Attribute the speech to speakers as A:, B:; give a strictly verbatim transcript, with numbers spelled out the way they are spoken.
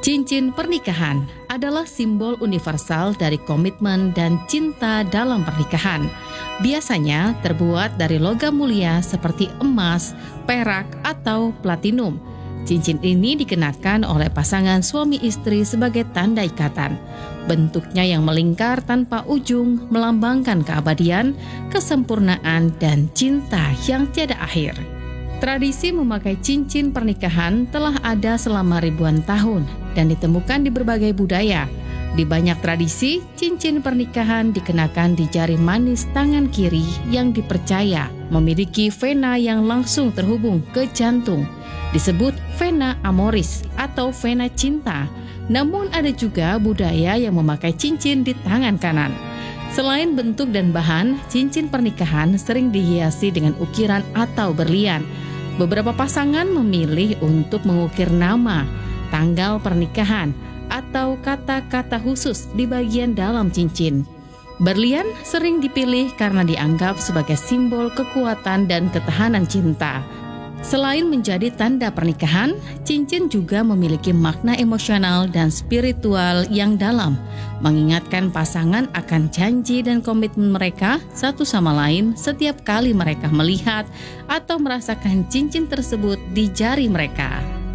A: Cincin pernikahan adalah simbol universal dari komitmen dan cinta dalam pernikahan. Biasanya terbuat dari logam mulia seperti emas, perak, atau platinum. Cincin ini dikenakan oleh pasangan suami istri sebagai tanda ikatan. Bentuknya yang melingkar tanpa ujung melambangkan keabadian, kesempurnaan, dan cinta yang tiada akhir. Tradisi memakai cincin pernikahan telah ada selama ribuan tahun dan ditemukan di berbagai budaya. Di banyak tradisi, cincin pernikahan dikenakan di jari manis tangan kiri yang dipercaya memiliki vena yang langsung terhubung ke jantung. Disebut vena amoris atau vena cinta. Namun ada juga budaya yang memakai cincin di tangan kanan. Selain bentuk dan bahan, cincin pernikahan sering dihiasi dengan ukiran atau berlian. Beberapa pasangan memilih untuk mengukir nama, tanggal pernikahan, atau kata-kata khusus di bagian dalam cincin. Berlian sering dipilih karena dianggap sebagai simbol kekuatan dan ketahanan cinta. Selain menjadi tanda pernikahan, cincin juga memiliki makna emosional dan spiritual yang dalam, mengingatkan pasangan akan janji dan komitmen mereka satu sama lain setiap kali mereka melihat atau merasakan cincin tersebut di jari mereka.